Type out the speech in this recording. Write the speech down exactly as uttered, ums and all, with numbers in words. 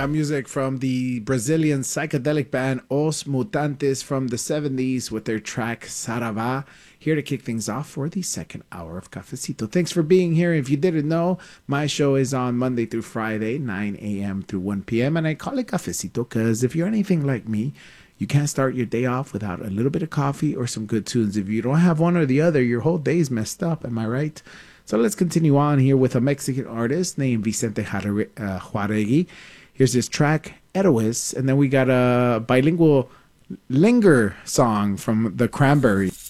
got music from the Brazilian psychedelic band Os Mutantes from the seventies with their track Saravá, here to kick things off for the second hour of Cafecito. Thanks for being here. If you didn't know, my show is on Monday through Friday, nine a.m. through one p.m., and I call it Cafecito because if you're anything like me, you can't start your day off without a little bit of coffee or some good tunes. If you don't have one or the other, your whole day's messed up. Am I right? So let's continue on here with a Mexican artist named Vicente Juaregui. Here's his track, Eroes, and then we got a bilingual linger song from the Cranberries.